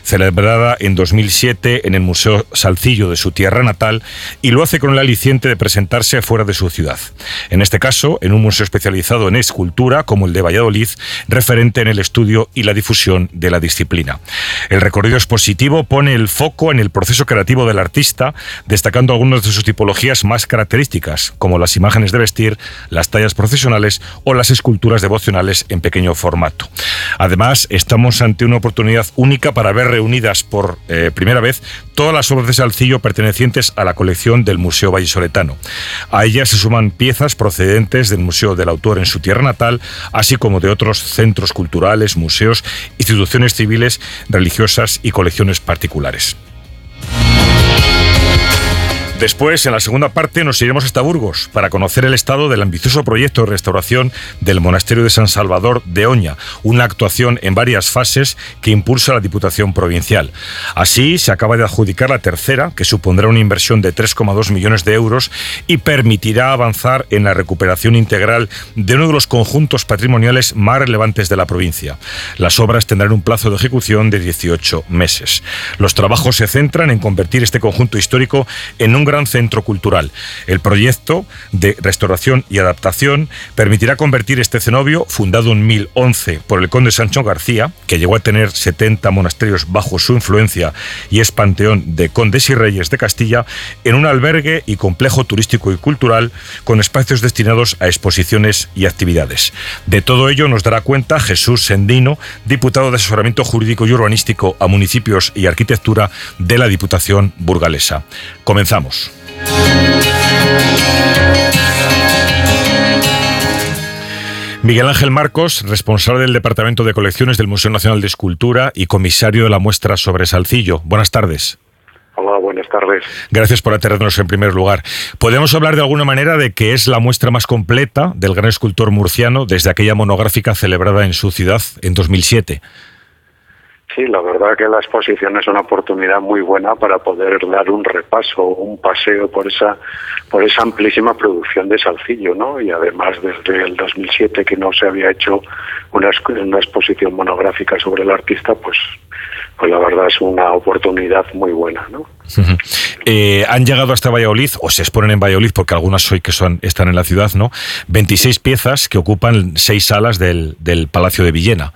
celebrada en 2007 en el Museo Salcillo de su tierra natal, y lo hace con el aliciente de presentarse fuera de su ciudad. En este caso, en un museo especializado en escultura, como el de Valladolid, referente en el estudio y la difusión de la disciplina. El recorrido expositivo pone el foco en el proceso creativo del artista, destacando algunas de sus tipologías más características, como las imágenes de vestir, las tallas procesionales o las esculturas devocionales en pequeño formato. Además, estamos ante una oportunidad única para ver reunidas por primera vez todas las obras de Salcillo pertenecientes a la colección del Museo Vallisoletano. A ellas se suman piezas procedentes del Museo del Autor en su tierra natal, así como de otros centros culturales, museos, instituciones civiles, religiosas y colecciones particulares. Después, en la segunda parte, nos iremos hasta Burgos para conocer el estado del ambicioso proyecto de restauración del Monasterio de San Salvador de Oña, una actuación en varias fases que impulsa la Diputación Provincial. Así, se acaba de adjudicar la tercera, que supondrá una inversión de 3,2 millones de euros y permitirá avanzar en la recuperación integral de uno de los conjuntos patrimoniales más relevantes de la provincia. Las obras tendrán un plazo de ejecución de 18 meses. Los trabajos se centran en convertir este conjunto histórico en un gran centro cultural. El proyecto de restauración y adaptación permitirá convertir este cenobio, fundado en 1011 por el conde Sancho García, que llegó a tener 70 monasterios bajo su influencia y es panteón de condes y reyes de Castilla, en un albergue y complejo turístico y cultural con espacios destinados a exposiciones y actividades. De todo ello nos dará cuenta Jesús Sendino, diputado de asesoramiento jurídico y urbanístico a municipios y arquitectura de la Diputación burgalesa. Comenzamos. Miguel Ángel Marcos, responsable del Departamento de Colecciones del Museo Nacional de Escultura y comisario de la muestra sobre Salcillo. Buenas tardes. Hola, buenas tardes. Gracias por atendernos en primer lugar. ¿Podemos hablar de alguna manera de que es la muestra más completa del gran escultor murciano desde aquella monográfica celebrada en su ciudad en 2007? Sí, la verdad que la exposición es una oportunidad muy buena para poder dar un repaso, un paseo por esa amplísima producción de Salcillo, ¿no? Y además desde el 2007 que no se había hecho una exposición monográfica sobre el artista, pues la verdad es una oportunidad muy buena, ¿no? Han llegado hasta Valladolid, o se exponen en Valladolid, porque algunas hoy que están en la ciudad, ¿no? 26 piezas que ocupan 6 salas del Palacio de Villena.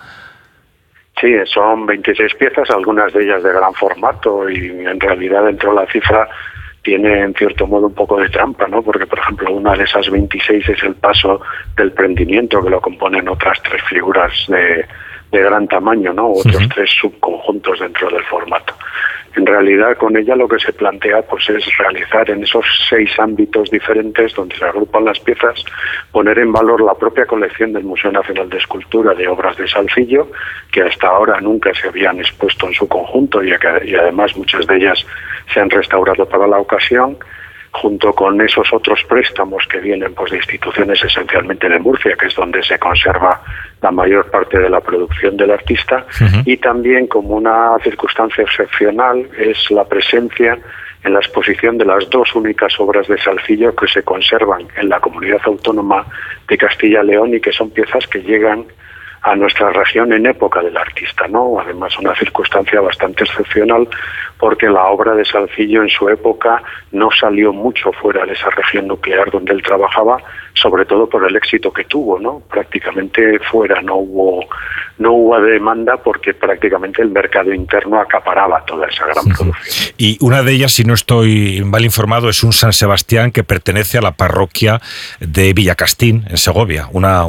Sí, son 26 piezas, algunas de ellas de gran formato, y en realidad dentro de la cifra tiene en cierto modo un poco de trampa, ¿no? Porque, por ejemplo, una de esas 26 es el paso del prendimiento, que lo componen otras 3 figuras de gran tamaño, ¿no? Otros 3 subconjuntos dentro del formato. En realidad, con ella lo que se plantea pues es realizar en esos 6 ámbitos diferentes donde se agrupan las piezas, poner en valor la propia colección del Museo Nacional de Escultura de obras de Salcillo, que hasta ahora nunca se habían expuesto en su conjunto y además muchas de ellas se han restaurado para la ocasión, junto con esos otros préstamos que vienen pues de instituciones esencialmente de Murcia, que es donde se conserva la mayor parte de la producción del artista, y también como una circunstancia excepcional es la presencia en la exposición de las 2 únicas obras de Salcillo que se conservan en la Comunidad Autónoma de Castilla y León y que son piezas que llegan a nuestra región en época del artista, ¿no? Además, una circunstancia bastante excepcional porque la obra de Salcillo en su época no salió mucho fuera de esa región nuclear donde él trabajaba, sobre todo por el éxito que tuvo, ¿no? Prácticamente fuera no hubo demanda porque prácticamente el mercado interno acaparaba toda esa gran producción. Y una de ellas, si no estoy mal informado, es un San Sebastián que pertenece a la parroquia de Villacastín, en Segovia,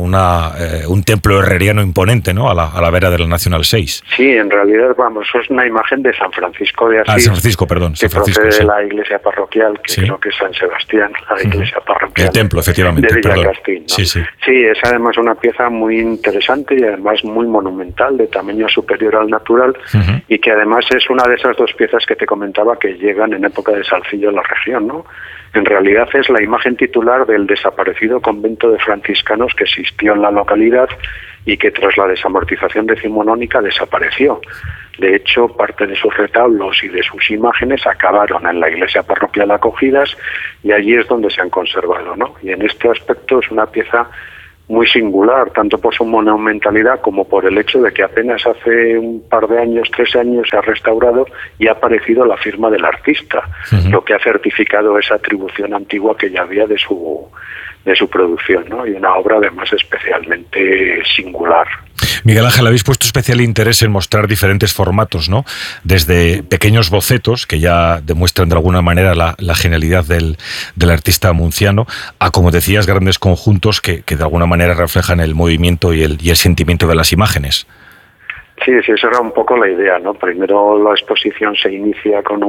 un templo herreriano imponente, ¿no? A la vera de la Nacional 6. Sí, en realidad, es una imagen de San Francisco de Asís. San Francisco, perdón. Que procede de la iglesia parroquial, que creo que es San Sebastián, la iglesia parroquial. El templo, efectivamente. De Villacastín, ¿no? Sí, es además una pieza muy interesante y además muy monumental, de tamaño superior al natural, y que además es una de esas 2 piezas que te comentaba que llegan en época de Salcillo a la región, ¿no? En realidad es la imagen titular del desaparecido convento de franciscanos que existió en la localidad y que tras la desamortización decimonónica desapareció. De hecho, parte de sus retablos y de sus imágenes acabaron en la iglesia parroquial acogidas y allí es donde se han conservado, ¿no? Y en este aspecto es una pieza muy singular, tanto por su monumentalidad como por el hecho de que apenas hace un par de años, 3 años, se ha restaurado y ha aparecido la firma del artista, lo que ha certificado esa atribución antigua que ya había de su producción, ¿no? Y una obra además especialmente singular. Miguel Ángel, habéis puesto especial interés en mostrar diferentes formatos, ¿no? Desde pequeños bocetos, que ya demuestran de alguna manera la genialidad del artista murciano, a, como decías, grandes conjuntos que de alguna manera reflejan el movimiento y el sentimiento de las imágenes. Sí, esa era un poco la idea, ¿no? Primero la exposición se inicia con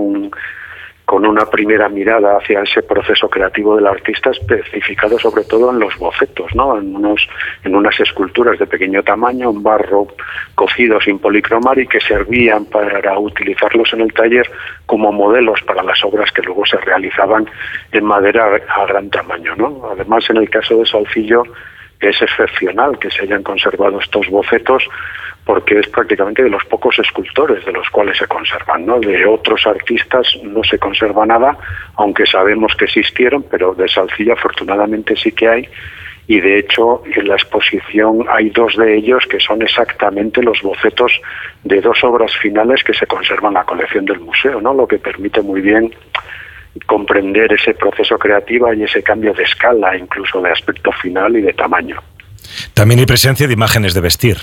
una primera mirada hacia ese proceso creativo del artista, especificado sobre todo en los bocetos, ¿no? En unas esculturas de pequeño tamaño, en barro cocido sin policromar, y que servían para utilizarlos en el taller como modelos para las obras que luego se realizaban en madera a gran tamaño, ¿no? Además, en el caso de Salcillo, es excepcional que se hayan conservado estos bocetos, porque es prácticamente de los pocos escultores de los cuales se conservan, ¿no? De otros artistas no se conserva nada, aunque sabemos que existieron, pero de Salcillo afortunadamente sí que hay, y de hecho en la exposición hay 2 de ellos que son exactamente los bocetos de 2 obras finales que se conservan en la colección del museo, ¿no? Lo que permite muy bien comprender ese proceso creativo y ese cambio de escala, incluso de aspecto final y de tamaño. También hay presencia de imágenes de vestir.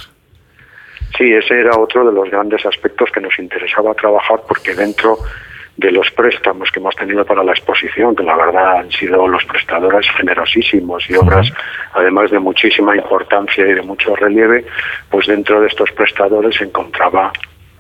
Sí, ese era otro de los grandes aspectos que nos interesaba trabajar, porque dentro de los préstamos que hemos tenido para la exposición, que la verdad han sido los prestadores generosísimos y obras además de muchísima importancia y de mucho relieve, pues dentro de estos prestadores se encontraba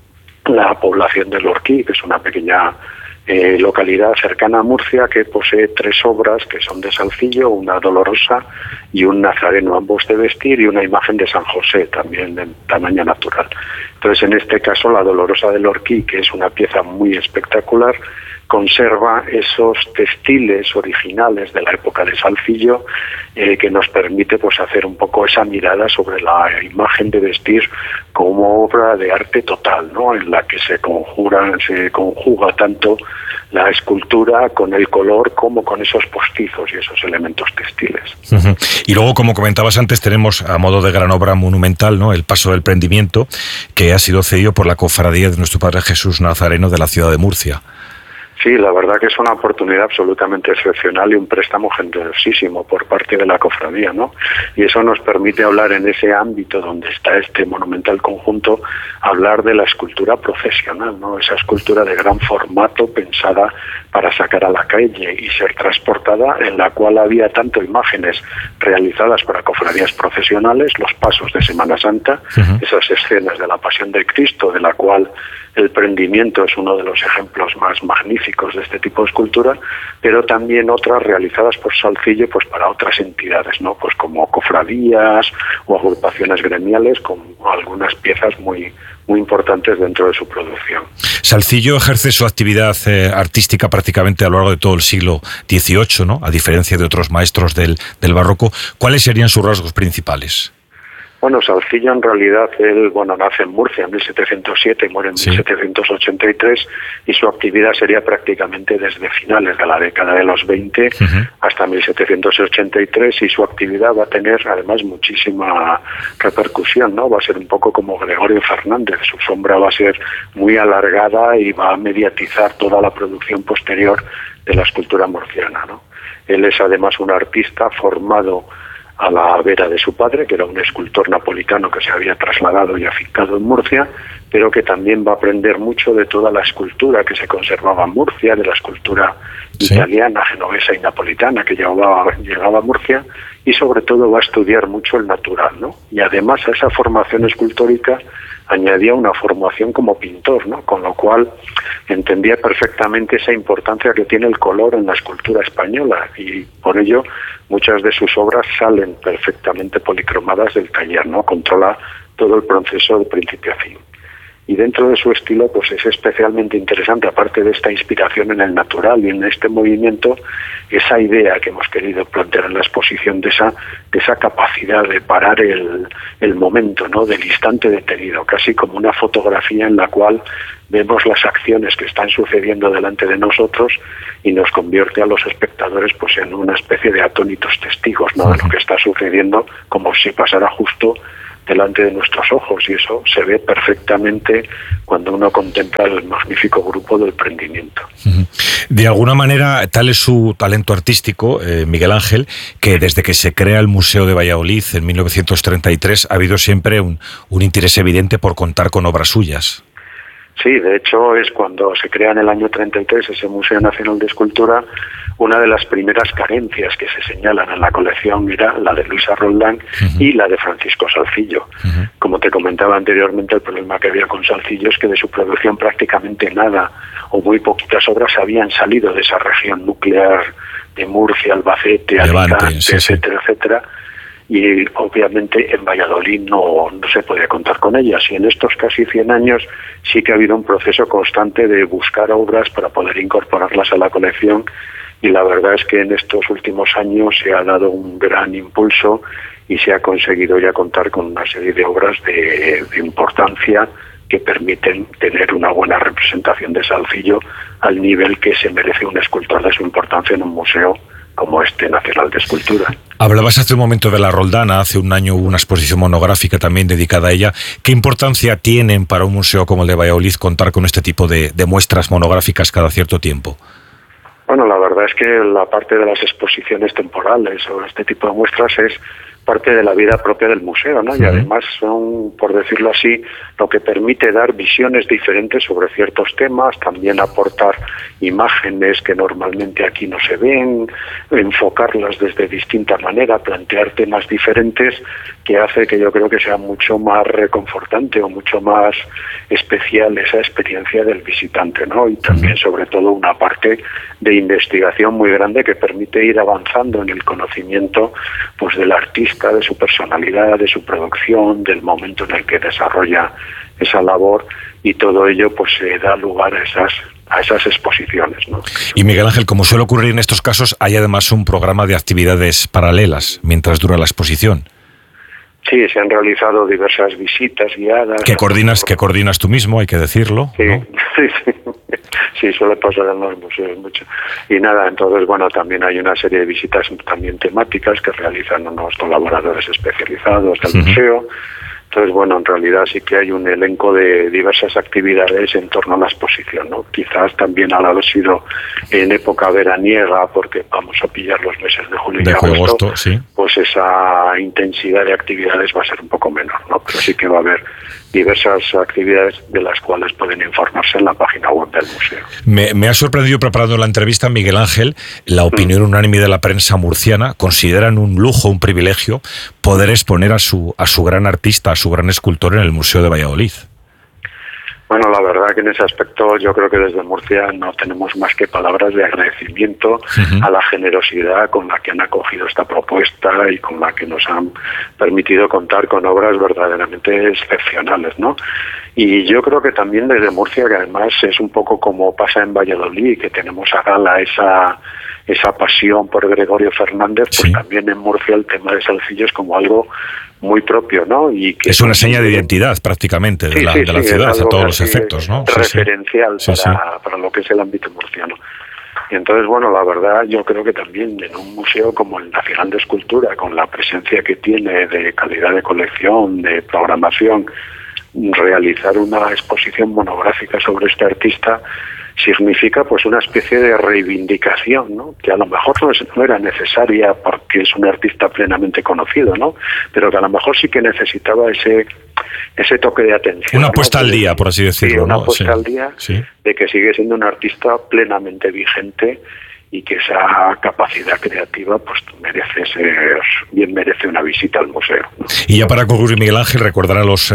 la población de Lorquí, que es una pequeña localidad cercana a Murcia, que posee 3 obras que son de Salcillo, una Dolorosa y un Nazareno, ambos de vestir, y una imagen de San José, también de tamaño natural. Entonces, en este caso, la Dolorosa de Lorquí, que es una pieza muy espectacular, conserva esos textiles originales de la época de Salcillo, que nos permite pues hacer un poco esa mirada sobre la imagen de vestir como obra de arte total, ¿no? En la que se conjuga tanto la escultura con el color como con esos postizos y esos elementos textiles. Y luego, como comentabas antes, tenemos a modo de gran obra monumental, ¿no?, el Paso del Prendimiento, que ha sido cedido por la Cofradía de Nuestro Padre Jesús Nazareno de la ciudad de Murcia. Sí, la verdad que es una oportunidad absolutamente excepcional y un préstamo generosísimo por parte de la cofradía, ¿no? Y eso nos permite hablar en ese ámbito donde está este monumental conjunto, hablar de la escultura profesional, ¿no? Esa escultura de gran formato pensada para sacar a la calle y ser transportada, en la cual había tanto imágenes realizadas para cofradías profesionales, los pasos de Semana Santa, esas escenas de la Pasión de Cristo, de la cual el Prendimiento es uno de los ejemplos más magníficos de este tipo de escultura, pero también otras realizadas por Salcillo pues para otras entidades, ¿no? Pues como cofradías o agrupaciones gremiales, con algunas piezas muy importantes dentro de su producción. Salcillo ejerce su actividad artística prácticamente a lo largo de todo el siglo XVIII, ¿no?, a diferencia de otros maestros del barroco. ¿Cuáles serían sus rasgos principales? Bueno, Salcillo en realidad, él nace en Murcia en 1707 y muere en 1783, y su actividad sería prácticamente desde finales de la década de los 20 hasta 1783, y su actividad va a tener además muchísima repercusión, ¿no? Va a ser un poco como Gregorio Fernández, su sombra va a ser muy alargada y va a mediatizar toda la producción posterior de la escultura murciana, ¿no? Él es además un artista formado a la vera de su padre, que era un escultor napolitano que se había trasladado y afincado en Murcia, pero que también va a aprender mucho de toda la escultura que se conservaba en Murcia, de la escultura italiana, genovesa y napolitana que llegaba a Murcia, y sobre todo va a estudiar mucho el natural, ¿no? Y además a esa formación escultórica añadía una formación como pintor, ¿no? Con lo cual entendía perfectamente esa importancia que tiene el color en la escultura española, y por ello muchas de sus obras salen perfectamente policromadas del taller, ¿no? Controla todo el proceso de principio a fin. y dentro de su estilo pues es especialmente interesante, aparte de esta inspiración en el natural y en este movimiento, esa idea que hemos querido plantear en la exposición de esa capacidad de parar el momento, ¿no?, del instante detenido, casi como una fotografía en la cual vemos las acciones que están sucediendo delante de nosotros y nos convierte a los espectadores pues en una especie de atónitos testigos, ¿no?, de lo que está sucediendo, como si pasara justo delante de nuestros ojos, y eso se ve perfectamente cuando uno contempla el magnífico grupo del Prendimiento. De alguna manera, tal es su talento artístico, Miguel Ángel, que desde que se crea el Museo de Valladolid en 1933 ha habido siempre un interés evidente por contar con obras suyas. Sí, de hecho es cuando se crea en el año 33 ese Museo Nacional de Escultura, una de las primeras carencias que se señalan en la colección era la de Luisa Roldán y la de Francisco Salcillo. Como te comentaba anteriormente, el problema que había con Salcillo es que de su producción prácticamente nada o muy poquitas obras habían salido de esa región nuclear de Murcia, Albacete, Alicante, etcétera, etcétera. Y obviamente en Valladolid no se podía contar con ellas. Y en estos casi 100 años sí que ha habido un proceso constante de buscar obras para poder incorporarlas a la colección, y la verdad es que en estos últimos años se ha dado un gran impulso y se ha conseguido ya contar con una serie de obras de importancia que permiten tener una buena representación de Salcillo al nivel que se merece un escultor de su importancia en un museo como este Nacional de Escultura. Hablabas hace un momento de la Roldana, hace un año hubo una exposición monográfica también dedicada a ella. ¿Qué importancia tienen para un museo como el de Valladolid contar con este tipo de muestras monográficas cada cierto tiempo? Bueno, la verdad es que la parte de las exposiciones temporales o este tipo de muestras es parte de la vida propia del museo, ¿no? Y además son, por decirlo así, lo que permite dar visiones diferentes sobre ciertos temas, también aportar imágenes que normalmente aquí no se ven, enfocarlas desde distinta manera, plantear temas diferentes, que hace que yo creo que sea mucho más reconfortante o mucho más especial esa experiencia del visitante, ¿no? Y también, sobre todo, una parte de investigación muy grande que permite ir avanzando en el conocimiento pues del artista, de su personalidad, de su producción, del momento en el que desarrolla esa labor, y todo ello pues da lugar a esas exposiciones, ¿no? Y Miguel Ángel, como suele ocurrir en estos casos, hay además un programa de actividades paralelas mientras dura la exposición. Sí, se han realizado diversas visitas guiadas. Que coordinas tú mismo, hay que decirlo, sí, ¿no? Sí, suele pasar en los museos mucho. Y nada, entonces, bueno, también hay una serie de visitas también temáticas que realizan unos colaboradores especializados del museo. Entonces, bueno, en realidad sí que hay un elenco de diversas actividades en torno a la exposición, ¿no? Quizás también al haber sido en época veraniega, porque vamos a pillar los meses de julio y agosto, sí, pues esa intensidad de actividades va a ser un poco menor, ¿no? Pero sí que va a haber diversas actividades de las cuales pueden informarse en la página web del museo. Me ha sorprendido preparando la entrevista, Miguel Ángel, la opinión unánime de la prensa murciana. Consideran un lujo, un privilegio, poder exponer a su gran artista, a su gran escultor en el Museo de Valladolid. Bueno, la verdad que en ese aspecto yo creo que desde Murcia no tenemos más que palabras de agradecimiento a la generosidad con la que han acogido esta propuesta y con la que nos han permitido contar con obras verdaderamente excepcionales, ¿no? Y yo creo que también desde Murcia, que además es un poco como pasa en Valladolid, que tenemos a gala esa pasión por Gregorio Fernández, pues también en Murcia el tema de Salcillo es como algo muy propio, ¿no? Y que es una seña de identidad prácticamente de la ciudad a todos los efectos, ¿no? Referencial para lo que es el ámbito murciano. Y entonces, bueno, la verdad yo creo que también en un museo como el Nacional de Escultura, con la presencia que tiene de calidad de colección, de programación, realizar una exposición monográfica sobre este artista significa pues una especie de reivindicación, ¿no? Que a lo mejor no era necesaria porque es un artista plenamente conocido, ¿no? Pero que a lo mejor sí que necesitaba ese toque de atención. Una puesta al día, por así decirlo. Sí, una puesta al día de que sigue siendo un artista plenamente vigente y que esa capacidad creativa pues merece una visita al museo, ¿no? Y ya para concluir, Miguel Ángel, recordar a los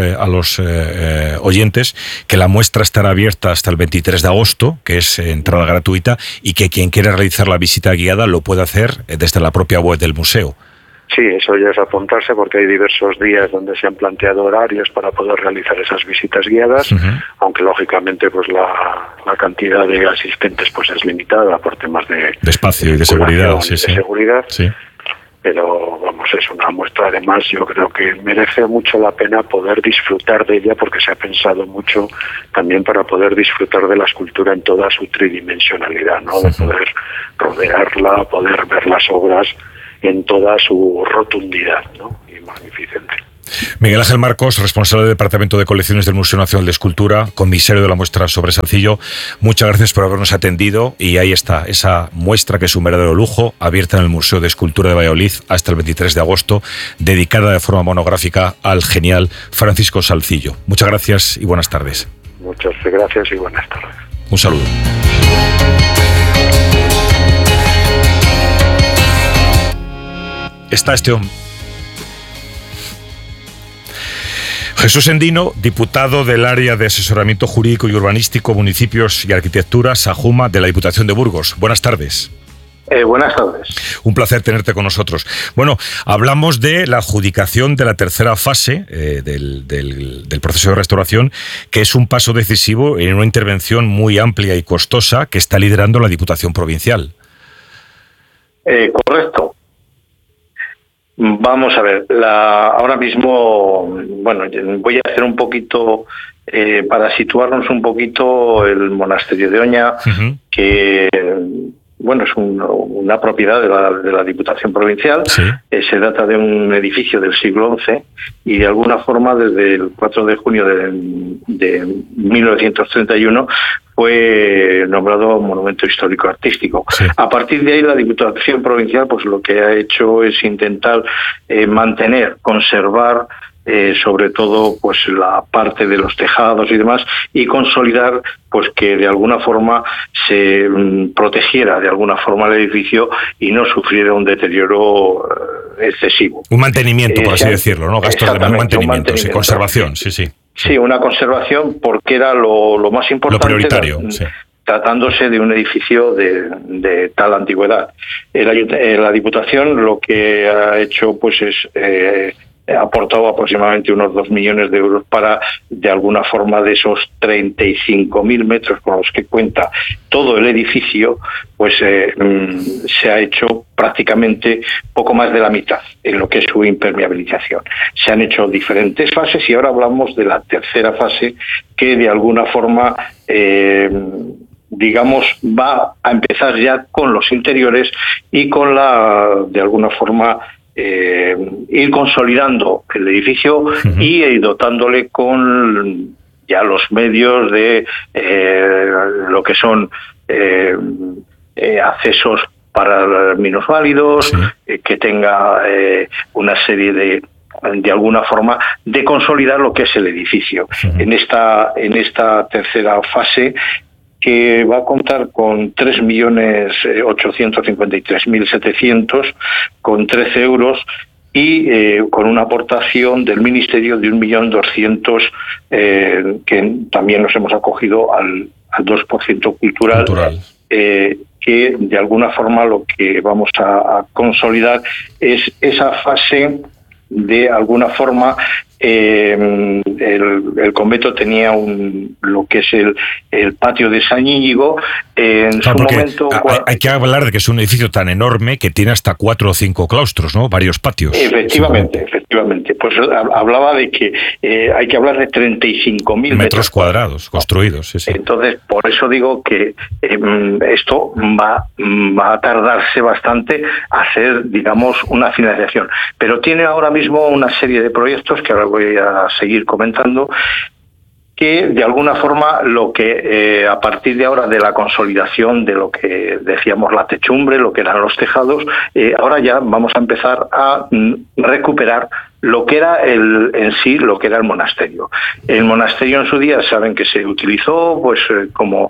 oyentes que la muestra estará abierta hasta el 23 de agosto, que es entrada gratuita, y que quien quiera realizar la visita guiada lo puede hacer desde la propia web del museo. Sí, eso ya es apuntarse porque hay diversos días donde se han planteado horarios para poder realizar esas visitas guiadas, aunque lógicamente pues la cantidad de asistentes pues es limitada por temas de espacio y de seguridad. Sí. Pero vamos, es una muestra, además yo creo que merece mucho la pena poder disfrutar de ella porque se ha pensado mucho también para poder disfrutar de la escultura en toda su tridimensionalidad, ¿no? De poder rodearla, poder ver las obras en toda su rotundidad, ¿no? Y magnificente. Miguel Ángel Marcos, responsable del Departamento de Colecciones del Museo Nacional de Escultura, comisario de la muestra sobre Salcillo, muchas gracias por habernos atendido, y ahí está, esa muestra que es un verdadero lujo, abierta en el Museo de Escultura de Valladolid hasta el 23 de agosto, dedicada de forma monográfica al genial Francisco Salcillo. Muchas gracias y buenas tardes. Muchas gracias y buenas tardes. Un saludo. Está este hombre. Jesús Endino, diputado del área de asesoramiento jurídico y urbanístico, municipios y arquitectura, SAJUMA, de la Diputación de Burgos. Buenas tardes. Buenas tardes. Un placer tenerte con nosotros. Bueno, hablamos de la adjudicación de la tercera fase del proceso de restauración, que es un paso decisivo en una intervención muy amplia y costosa que está liderando la Diputación Provincial. Correcto. Vamos a ver, ahora mismo, bueno, voy a hacer un poquito, para situarnos un poquito, el monasterio de Oña, que, bueno, es una propiedad de la Diputación Provincial. Sí. Se trata de un edificio del siglo XI y de alguna forma desde el 4 de junio de 1931 fue nombrado Monumento Histórico Artístico. Sí. A partir de ahí la Diputación Provincial pues lo que ha hecho es intentar mantener, conservar sobre todo pues la parte de los tejados y demás, y consolidar pues que de alguna forma se protegiera de alguna forma el edificio y no sufriera un deterioro excesivo. Un mantenimiento, por así decirlo, ¿no? Gastos de mantenimiento, sí, conservación, sí. Sí, una conservación porque era lo más importante. Lo prioritario, sí. Tratándose de un edificio de tal antigüedad. La Diputación lo que ha hecho pues es ha aportado aproximadamente unos 2 millones de euros para, de alguna forma, de esos 35.000 metros con los que cuenta todo el edificio, pues se ha hecho prácticamente poco más de la mitad en lo que es su impermeabilización. Se han hecho diferentes fases y ahora hablamos de la tercera fase, que de alguna forma digamos, va a empezar ya con los interiores y con de alguna forma, ir consolidando el edificio y dotándole con ya los medios de lo que son accesos para minusválidos, que tenga una serie de alguna forma de consolidar lo que es el edificio. En esta tercera fase, que va a contar con 3.853.700 con 13 euros y con una aportación del Ministerio de 1.200.000, que también nos hemos acogido al 2% cultural. Que de alguna forma lo que vamos a consolidar es esa fase. De alguna forma el convento tenía lo que es el patio de San Íñigo. En su momento hay que hablar de que es un edificio tan enorme que tiene hasta 4 o 5 claustros, ¿no? Varios patios. Efectivamente. Pues hablaba de que hay que hablar de 35.000 metros cuadrados construidos. Sí. Entonces, por eso digo que esto va a tardarse bastante a hacer, digamos, una finalización. Pero tiene ahora mismo una serie de proyectos que ahora voy a seguir comentando, que de alguna forma lo que a partir de ahora de la consolidación de lo que decíamos la techumbre, lo que eran los tejados, ahora ya vamos a empezar a recuperar lo que era en sí lo que era el monasterio. El monasterio en su día saben que se utilizó pues como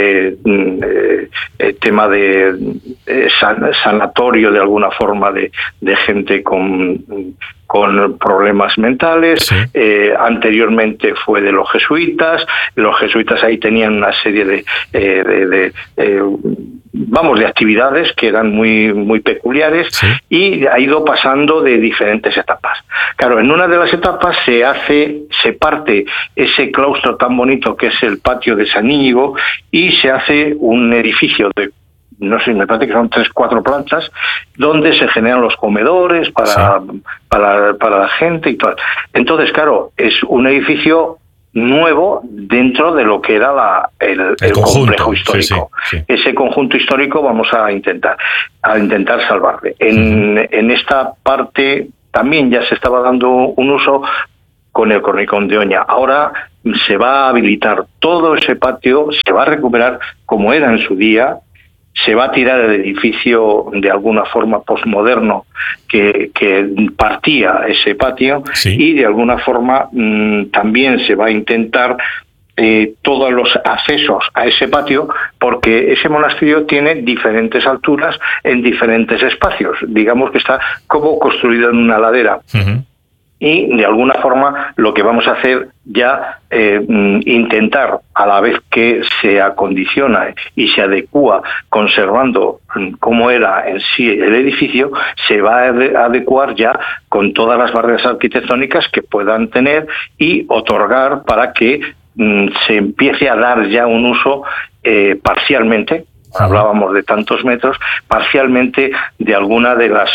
tema de sanatorio de alguna forma de gente con con problemas mentales. Sí. Anteriormente fue de los jesuitas ahí tenían una serie de actividades que eran muy peculiares. Sí. Y ha ido pasando de diferentes etapas. Claro, en una de las etapas se parte ese claustro tan bonito que es el patio de San Íñigo y se hace un edificio de, no sé, me parece que son 3-4 plantas, donde se generan los comedores para la gente y todo. Entonces, claro, es un edificio nuevo dentro de lo que era el complejo histórico. Sí. Ese conjunto histórico vamos a intentar salvarle. En esta parte también ya se estaba dando un uso con el Cronicón de Oña. Ahora se va a habilitar todo ese patio, se va a recuperar como era en su día. Se va a tirar el edificio de alguna forma postmoderno que partía ese patio. Sí. Y de alguna forma también se va a intentar todos los accesos a ese patio, porque ese monasterio tiene diferentes alturas en diferentes espacios. Digamos que está como construido en una ladera. Uh-huh. Y de alguna forma lo que vamos a hacer ya intentar, a la vez que se acondiciona y se adecúa conservando cómo era en sí el edificio, se va a adecuar ya con todas las barreras arquitectónicas que puedan tener y otorgar para que se empiece a dar ya un uso parcialmente. Hablábamos de tantos metros, parcialmente de alguna de las,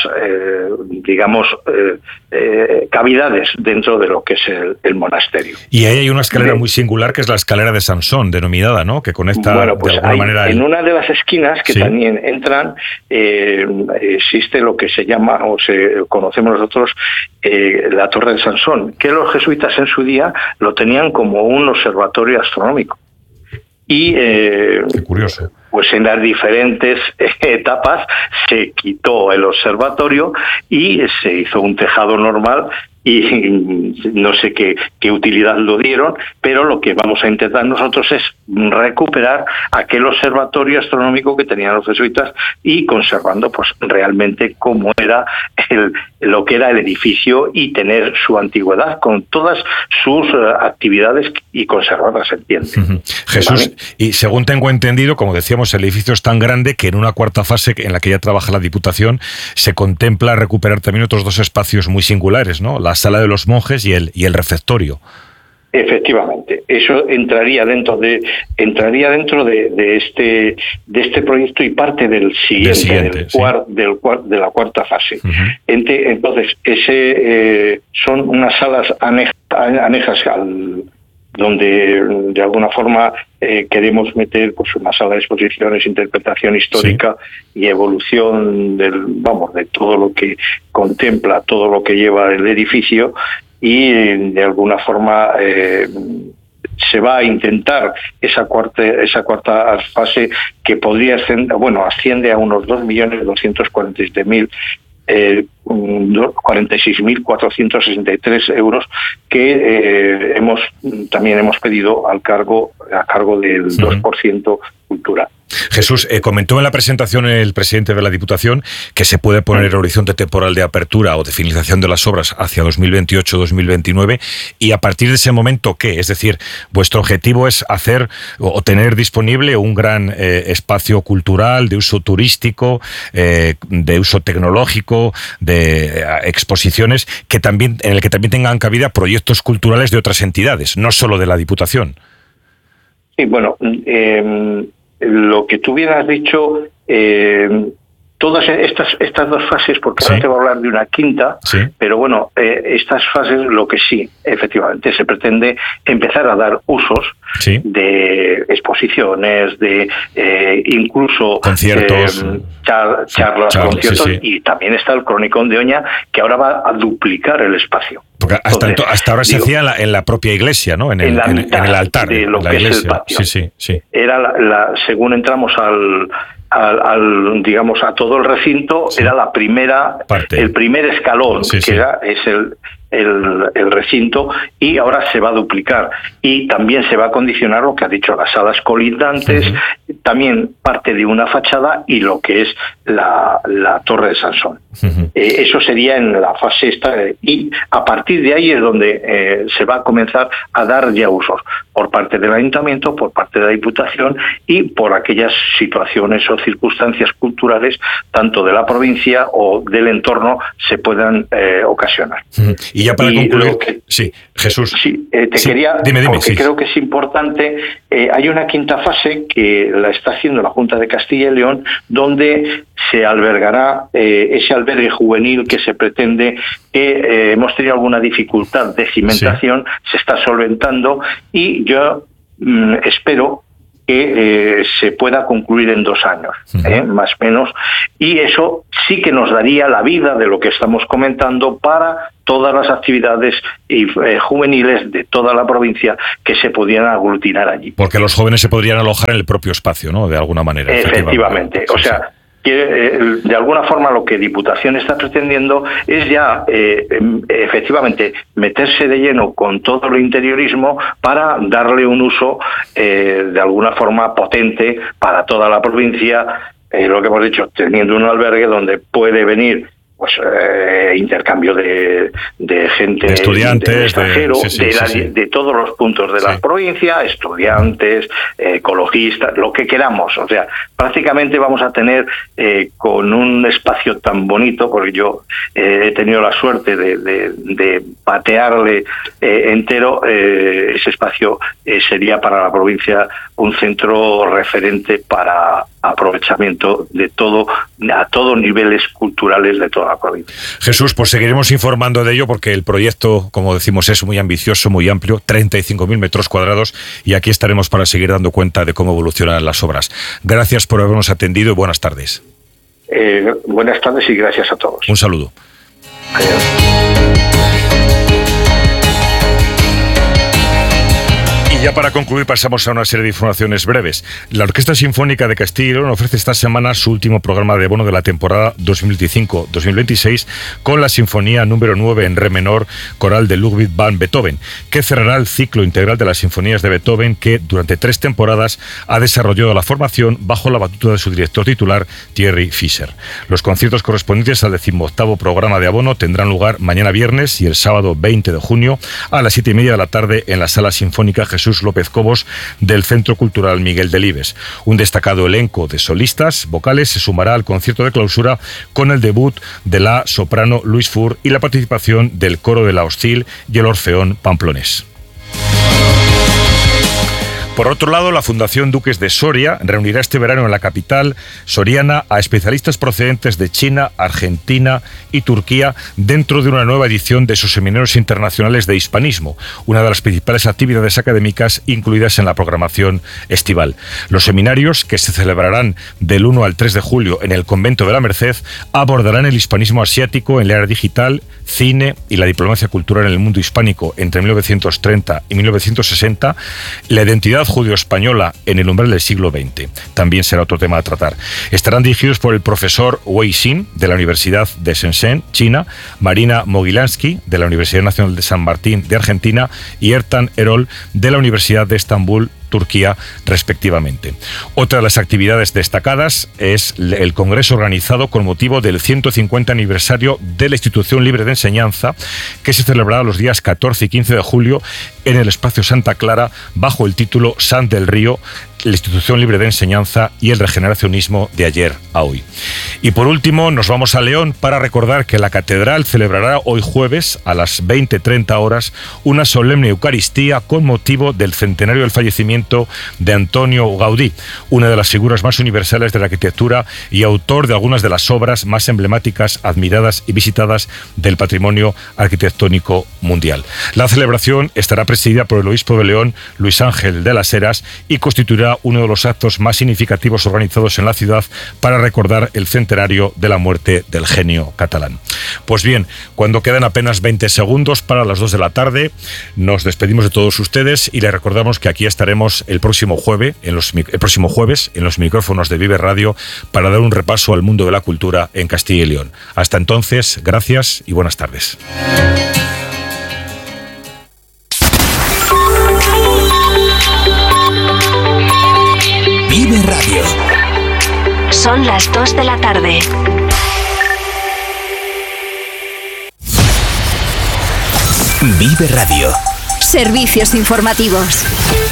cavidades dentro de lo que es el monasterio. Y ahí hay una escalera muy singular, que es la escalera de Sansón, denominada, ¿no? Que conecta de alguna manera... En una de las esquinas que también entran, existe lo que se llama, conocemos nosotros, la Torre de Sansón, que los jesuitas en su día lo tenían como un observatorio astronómico. Y qué curioso. Pues en las diferentes etapas se quitó el observatorio y se hizo un tejado normal y no sé qué utilidad lo dieron, pero lo que vamos a intentar nosotros es recuperar aquel observatorio astronómico que tenían los jesuitas y conservando pues realmente cómo era lo que era el edificio y tener su antigüedad con todas sus actividades y conservarlas, ¿se entiende? Uh-huh. Jesús, ¿vale? Y según tengo entendido, como decíamos, el edificio es tan grande que en una cuarta fase en la que ya trabaja la Diputación se contempla recuperar también otros dos espacios muy singulares, ¿no? La sala de los monjes y el refectorio. Efectivamente, eso entraría dentro de este proyecto y parte del siguiente, de la cuarta fase. Uh-huh. Entonces, son unas salas anejas donde de alguna forma queremos meter pues una sala de exposiciones, interpretación histórica y evolución de todo lo que contempla, todo lo que lleva el edificio, y de alguna forma se va a intentar esa cuarta fase que podría asciende a unos 2.247.000 46.463 euros que también hemos pedido a cargo del 2% cultura. Jesús, comentó en la presentación el presidente de la Diputación que se puede poner el horizonte temporal de apertura o de finalización de las obras hacia 2028-2029, y a partir de ese momento, ¿qué? Es decir, vuestro objetivo es hacer o tener disponible un gran espacio cultural, de uso turístico, de uso tecnológico, de exposiciones, en el que también tengan cabida proyectos culturales de otras entidades, no solo de la Diputación. Sí, bueno, lo que tú bien has dicho, todas estas dos fases, porque ahora te voy a hablar de una quinta, pero bueno, estas fases, lo que sí, efectivamente, se pretende empezar a dar usos de exposiciones, de incluso conciertos, charlas, conciertos, y también está el Cronicón de Oña, que ahora va a duplicar el espacio. Porque hasta ahora se hacía en la propia iglesia, ¿no? En el altar de lo que es el patio. Sí. Era según entramos digamos a todo el recinto, era la primera parte, el primer escalón, es el recinto, y ahora se va a duplicar y también se va a condicionar lo que ha dicho, las salas colindantes, también parte de una fachada y lo que es la Torre de Sansón. Eso sería en la fase esta, y a partir de ahí es donde se va a comenzar a dar ya usos por parte del Ayuntamiento, por parte de la Diputación y por aquellas situaciones o circunstancias culturales, tanto de la provincia o del entorno, se puedan ocasionar. Y ya para concluir, sí, Jesús. Sí, quería, dime, porque sí. Creo que es importante, hay una quinta fase que la está haciendo la Junta de Castilla y León, donde se albergará ese albergue juvenil que se pretende, que hemos tenido alguna dificultad de cimentación, se está solventando, y yo espero que se pueda concluir en 2 años, más o menos, y eso sí que nos daría la vida de lo que estamos comentando para todas las actividades juveniles de toda la provincia que se pudieran aglutinar allí. Porque los jóvenes se podrían alojar en el propio espacio, ¿no? De alguna manera. Efectivamente. O sea, que de alguna forma lo que Diputación está pretendiendo es ya efectivamente meterse de lleno con todo el interiorismo para darle un uso de alguna forma potente para toda la provincia, lo que hemos dicho, teniendo un albergue donde puede venir pues intercambio de gente, de estudiantes, de extranjero, de todos los puntos de la provincia, estudiantes, ecologistas, lo que queramos. O sea, prácticamente vamos a tener con un espacio tan bonito, porque yo he tenido la suerte de patearle entero, ese espacio sería para la provincia un centro referente para aprovechamiento de todo, a todos niveles culturales de toda la provincia. Jesús, pues seguiremos informando de ello, porque el proyecto, como decimos, es muy ambicioso, muy amplio, 35.000 metros cuadrados, y aquí estaremos para seguir dando cuenta de cómo evolucionan las obras. Gracias por habernos atendido y buenas tardes. Buenas tardes y gracias a todos. Un saludo. Adiós. Ya para concluir pasamos a una serie de informaciones breves. La Orquesta Sinfónica de Castilla y León ofrece esta semana su último programa de bono de la temporada 2025-2026 con la Sinfonía número 9 en re menor coral de Ludwig van Beethoven, que cerrará el ciclo integral de las sinfonías de Beethoven que durante 3 temporadas ha desarrollado la formación bajo la batuta de su director titular Thierry Fischer. Los conciertos correspondientes al 18º programa de abono tendrán lugar mañana viernes y el sábado 20 de junio a las 7:30 de la tarde en la Sala Sinfónica Jesús López Cobos del Centro Cultural Miguel Delibes. Un destacado elenco de solistas vocales se sumará al concierto de clausura con el debut de la soprano Louise Fur y la participación del coro de la Hostil y el Orfeón Pamplonés. Por otro lado, la Fundación Duques de Soria reunirá este verano en la capital soriana a especialistas procedentes de China, Argentina y Turquía dentro de una nueva edición de sus seminarios internacionales de hispanismo, una de las principales actividades académicas incluidas en la programación estival. Los seminarios, que se celebrarán del 1 al 3 de julio en el Convento de la Merced, abordarán el hispanismo asiático en la era digital, cine y la diplomacia cultural en el mundo hispánico entre 1930 y 1960, la identidad judío-española en el umbral del siglo XX. También será otro tema a tratar. Estarán dirigidos por el profesor Wei Xin, de la Universidad de Shenzhen, China, Marina Mogilansky, de la Universidad Nacional de San Martín, de Argentina, y Ertan Erol, de la Universidad de Estambul, Turquía, respectivamente. Otra de las actividades destacadas es el congreso organizado con motivo del 150 aniversario de la Institución Libre de Enseñanza, que se celebrará los días 14 y 15 de julio en el Espacio Santa Clara bajo el título San del Río, la Institución Libre de Enseñanza y el regeneracionismo de ayer a hoy. Y por último nos vamos a León para recordar que la Catedral celebrará hoy jueves a las 20:30 horas una solemne Eucaristía con motivo del centenario del fallecimiento de Antonio Gaudí, una de las figuras más universales de la arquitectura y autor de algunas de las obras más emblemáticas, admiradas y visitadas del patrimonio arquitectónico mundial. La celebración estará presidida por el obispo de León, Luis Ángel de las Heras, y constituirá uno de los actos más significativos organizados en la ciudad para recordar el centenario de la muerte del genio catalán. Pues bien, cuando quedan apenas 20 segundos para las 2 de la tarde, nos despedimos de todos ustedes y les recordamos que aquí estaremos el próximo jueves en los micrófonos de Vive Radio para dar un repaso al mundo de la cultura en Castilla y León. Hasta entonces, gracias y buenas tardes. Vive Radio. Son las 2 de la tarde. Vive Radio. Servicios informativos.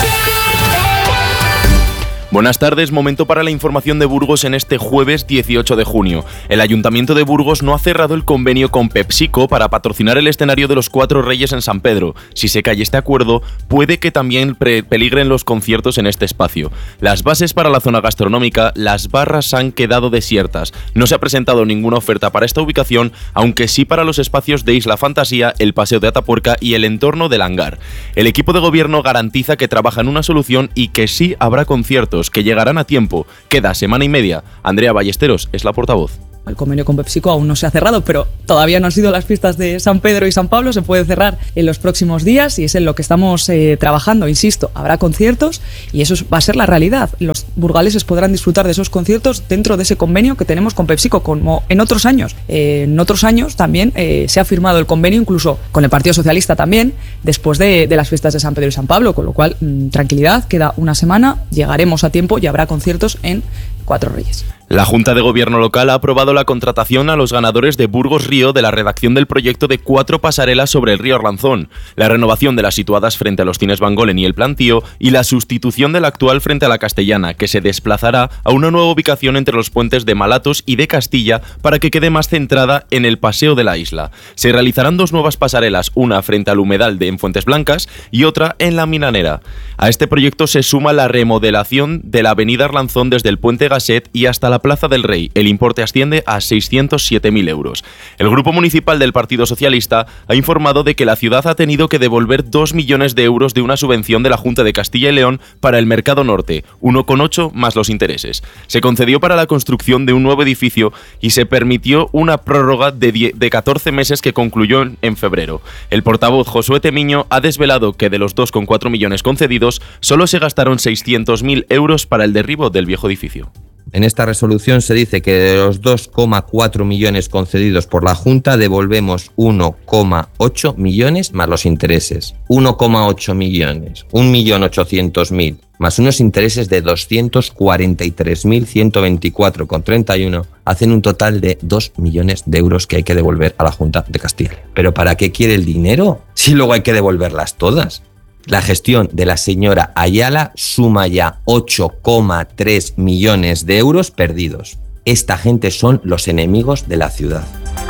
Buenas tardes, momento para la información de Burgos en este jueves 18 de junio. El Ayuntamiento de Burgos no ha cerrado el convenio con PepsiCo para patrocinar el escenario de los Cuatro Reyes en San Pedro. Si se cae este acuerdo, puede que también peligren los conciertos en este espacio. Las bases para la zona gastronómica, las barras han quedado desiertas. No se ha presentado ninguna oferta para esta ubicación, aunque sí para los espacios de Isla Fantasía, el Paseo de Atapuerca y el entorno del hangar. El equipo de gobierno garantiza que trabaja en una solución y que sí habrá conciertos que llegarán a tiempo. Queda semana y media. Andrea Ballesteros es la portavoz. El convenio con PepsiCo aún no se ha cerrado, pero todavía no han sido las fiestas de San Pedro y San Pablo. Se puede cerrar en los próximos días y es en lo que estamos trabajando. Insisto, habrá conciertos y eso va a ser la realidad. Los burgaleses podrán disfrutar de esos conciertos dentro de ese convenio que tenemos con PepsiCo, como en otros años. En otros años también se ha firmado el convenio, incluso con el Partido Socialista también, después de las fiestas de San Pedro y San Pablo, con lo cual, tranquilidad, queda una semana, llegaremos a tiempo y habrá conciertos en Cuatro Reyes. La Junta de Gobierno local ha aprobado la contratación a los ganadores de Burgos Río de la redacción del proyecto de 4 pasarelas sobre el río Arlanzón, la renovación de las situadas frente a los cines Van Golen y el Plantío y la sustitución de la actual frente a la Castellana, que se desplazará a una nueva ubicación entre los puentes de Malatos y de Castilla para que quede más centrada en el paseo de la isla. Se realizarán 2 nuevas pasarelas, una frente al humedal de en Fuentes Blancas y otra en la Minanera. A este proyecto se suma la remodelación de la avenida Arlanzón desde el puente Gasset y hasta la Plaza del Rey. El importe asciende a 607.000 euros. El Grupo Municipal del Partido Socialista ha informado de que la ciudad ha tenido que devolver 2 millones de euros de una subvención de la Junta de Castilla y León para el Mercado Norte, 1,8 más los intereses. Se concedió para la construcción de un nuevo edificio y se permitió una prórroga de 14 meses que concluyó en febrero. El portavoz Josué Temiño ha desvelado que de los 2,4 millones concedidos, solo se gastaron 600.000 euros para el derribo del viejo edificio. En esta resolución se dice que de los 2,4 millones concedidos por la Junta devolvemos 1,8 millones más los intereses. 1,8 millones, 1.800.000 más unos intereses de 243.124,31 hacen un total de 2 millones de euros que hay que devolver a la Junta de Castilla. ¿Pero para qué quiere el dinero si luego hay que devolverlas todas? La gestión de la señora Ayala suma ya 8,3 millones de euros perdidos. Esta gente son los enemigos de la ciudad.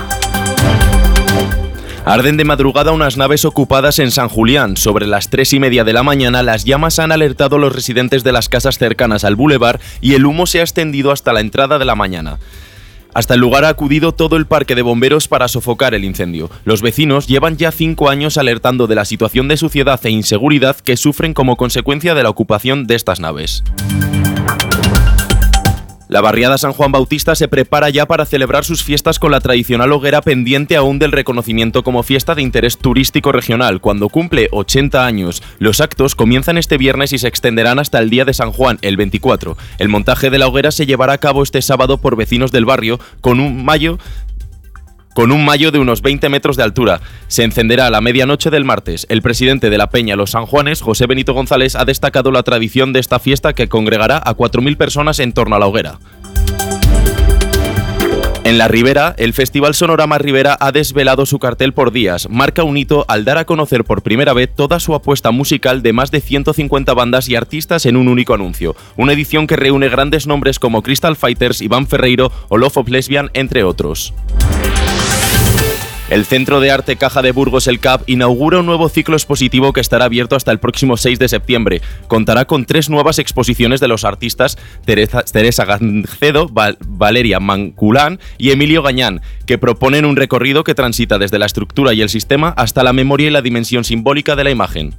Arden de madrugada unas naves ocupadas en San Julián. Sobre las 3:30 de la mañana, las llamas han alertado a los residentes de las casas cercanas al bulevar y el humo se ha extendido hasta la entrada de la mañana. Hasta el lugar ha acudido todo el parque de bomberos para sofocar el incendio. Los vecinos llevan ya 5 años alertando de la situación de suciedad e inseguridad que sufren como consecuencia de la ocupación de estas naves. La barriada San Juan Bautista se prepara ya para celebrar sus fiestas con la tradicional hoguera pendiente aún del reconocimiento como fiesta de interés turístico regional, cuando cumple 80 años. Los actos comienzan este viernes y se extenderán hasta el día de San Juan, el 24. El montaje de la hoguera se llevará a cabo este sábado por vecinos del barrio con un mayo de unos 20 metros de altura. Se encenderá a la medianoche del martes. El presidente de la Peña Los San Juanes, José Benito González, ha destacado la tradición de esta fiesta que congregará a 4.000 personas en torno a la hoguera. En la Ribera, el Festival Sonorama Ribera ha desvelado su cartel por días. Marca un hito al dar a conocer por primera vez toda su apuesta musical de más de 150 bandas y artistas en un único anuncio. Una edición que reúne grandes nombres como Crystal Fighters, Iván Ferreiro o Love of Lesbian, entre otros. El Centro de Arte Caja de Burgos, el CAP, inaugura un nuevo ciclo expositivo que estará abierto hasta el próximo 6 de septiembre. Contará con 3 nuevas exposiciones de los artistas Teresa Gancedo, Valeria Manculán y Emilio Gañán, que proponen un recorrido que transita desde la estructura y el sistema hasta la memoria y la dimensión simbólica de la imagen.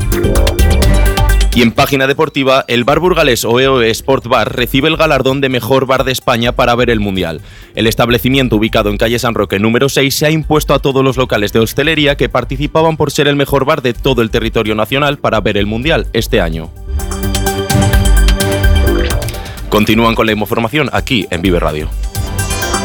Y en página deportiva, el bar burgalés OEOE Sport Bar recibe el galardón de mejor bar de España para ver el Mundial. El establecimiento, ubicado en calle San Roque número 6, se ha impuesto a todos los locales de hostelería que participaban por ser el mejor bar de todo el territorio nacional para ver el Mundial este año. Continúan con la información aquí en Vive Radio.